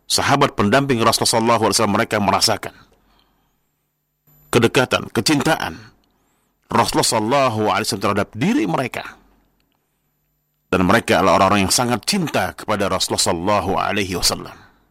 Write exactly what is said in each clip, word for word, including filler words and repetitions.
sahabat pendamping Rasulullah sallallahu alaihi wasallam, mereka merasakan kedekatan, kecintaan Rasulullah sallallahu alaihi wasallam terhadap diri mereka. Dan mereka adalah orang-orang yang sangat cinta kepada Rasulullah sallallahu alaihi wasallam.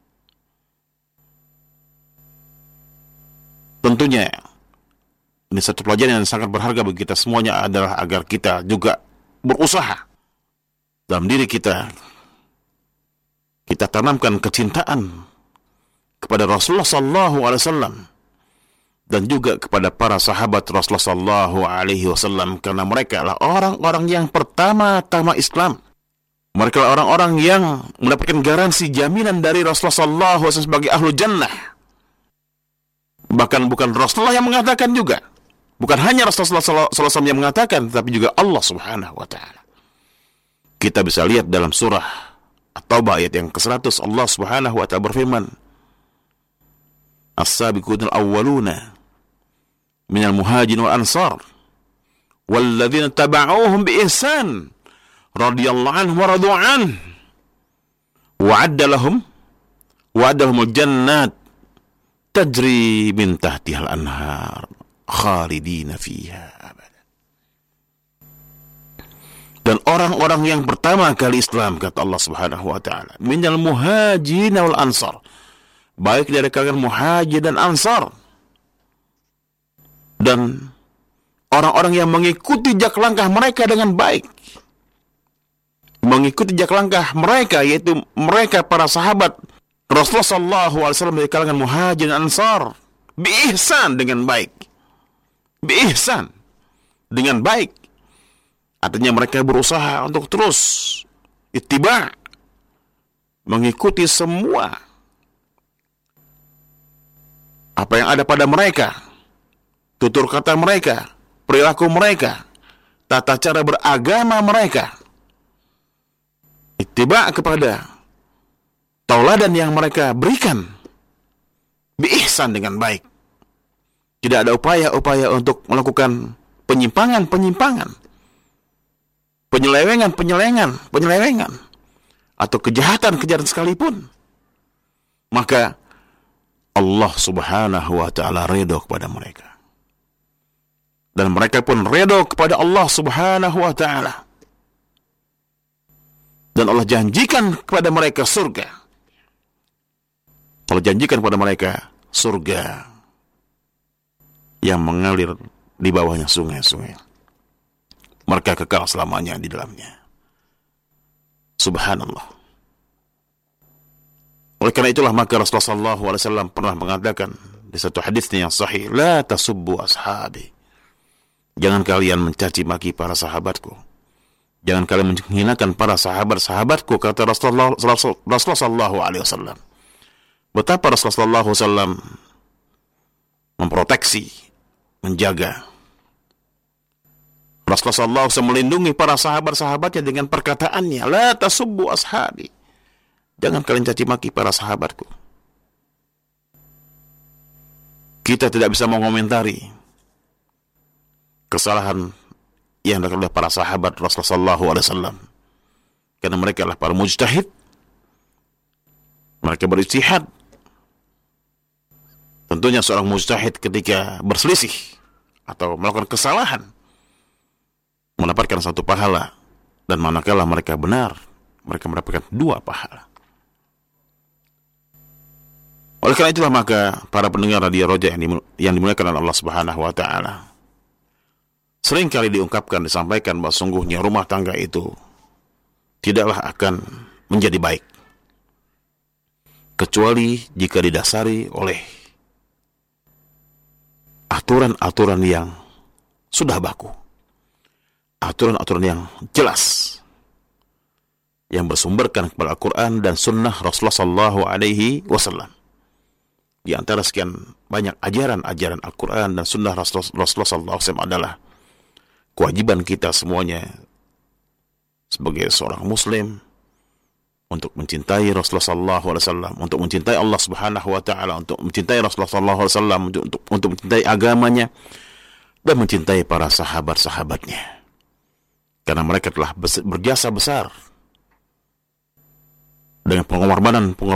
Tentunya ini satu pelajaran yang sangat berharga bagi kita semuanya adalah agar kita juga berusaha dalam diri kita, kita tanamkan kecintaan kepada Rasulullah sallallahu alaihi wasallam dan juga kepada para sahabat Rasulullah sallallahu alaihi wasallam, karena mereka adalah orang-orang yang pertama-tama Islam. Mereka adalah orang-orang yang mendapatkan garansi jaminan dari Rasulullah sallallahu alaihi wasallam sebagai ahlu jannah. Bahkan bukan Rasulullah yang mengatakan juga, bukan hanya Rasulullah sallallahu alaihi wasallam yang mengatakan, tapi juga Allah Subhanahu wa taala. Kita bisa lihat dalam surah At-Taubah ayat yang ke seratus, Allah Subhanahu wa taala berfirman, As-sabiqunal awwaluna minal muhajirin wal ansar walladzina taba'uuhum bi ihsan radhiyallahu anhum wa radu an wa'adda lahum wa'adda lahumul jannat tajri min tahtihal anhar khalidina fiha abada. Dan orang-orang yang pertama kali Islam, kata Allah Subhanahu wa taala, minal muhajirin wal ansar, baik dari kalangan muhajir dan ansar, dan orang-orang yang mengikuti jejak langkah mereka dengan baik, mengikuti jejak langkah mereka, yaitu mereka para sahabat Rasulullah sallallahu alaihi wasallam dari kalangan muhajir dan ansar, bi ihsan, dengan baik, bi ihsan, dengan baik. Artinya mereka berusaha untuk terus ittiba', mengikuti semua apa yang ada pada mereka, tutur kata mereka, perilaku mereka, tata cara beragama mereka. Ittiba' kepada tauladan yang mereka berikan, bi ihsan, dengan baik. Tidak ada upaya-upaya untuk melakukan penyimpangan-penyimpangan, penyelewengan-penyelewengan, penyelewengan, atau kejahatan-kejahatan sekalipun. Maka Allah Subhanahu wa taala redha kepada mereka, dan mereka pun redha kepada Allah Subhanahu wa taala, dan Allah janjikan kepada mereka surga. Allah janjikan kepada mereka surga yang mengalir di bawahnya sungai-sungai. Mereka kekal selamanya di dalamnya. Subhanallah. Oleh karena itulah maka Rasulullah sallallahu alaihi wasallam pernah mengatakan di satu hadisnya yang sahih, la tasubbu ashabi. Jangan kalian mencaci maki para sahabatku. Jangan kalian menghinakan para sahabat-sahabatku, kata Rasulullah Rasulullah sallallahu alaihi wasallam. Betapa Rasulullah sallallahu alaihi wasallam memproteksi, menjaga. Rasulullah sallallahu alaihi wasallam melindungi para sahabat-sahabatnya dengan perkataannya, la tasubbu ashabi. Jangan kalian caci maki para sahabatku. Kita tidak bisa mengomentari kesalahan yang dilakukan oleh para sahabat Rasulullah sallallahu alaihi wasallam, karena mereka adalah para mujtahid. Mereka berijtihad. Tentunya seorang mujtahid ketika berselisih atau melakukan kesalahan mendapatkan satu pahala, dan manakala mereka benar, mereka mendapatkan dua pahala. Oleh karena itulah maka para pendengar radio Roja yang dimuliakan oleh Allah Subhanahu wa taala, sering kali diungkapkan, disampaikan bahwa sungguhnya rumah tangga itu tidaklah akan menjadi baik kecuali jika didasari oleh aturan-aturan yang sudah baku, aturan-aturan yang jelas, yang bersumberkan kepada Al-Quran dan Sunnah Rasulullah sallallahu alaihi wasallam. Di antara sekian banyak ajaran-ajaran Al-Quran dan Sunnah Rasulullah sallallahu alaihi wasallam adalah kewajiban kita semuanya sebagai seorang Muslim untuk mencintai Rasulullah sallallahu alaihi wasallam, untuk mencintai Allah Subhanahu wa taala, untuk mencintai Rasulullah sallallahu alaihi wasallam, untuk, untuk untuk mencintai agamanya, dan mencintai para sahabat-sahabatnya, karena mereka telah berjasa besar dengan pengorbanan